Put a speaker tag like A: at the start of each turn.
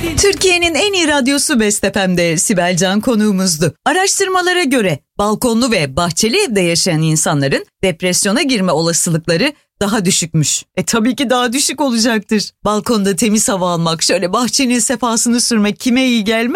A: Türkiye'nin en iyi radyosu Best FM'de Sibel Can konuğumuzdu. Araştırmalara göre balkonlu ve bahçeli evde yaşayan insanların depresyona girme olasılıkları daha düşükmüş. Tabii ki daha düşük olacaktır. Balkonda temiz hava almak, şöyle bahçenin sefasını sürmek kime iyi gelmez?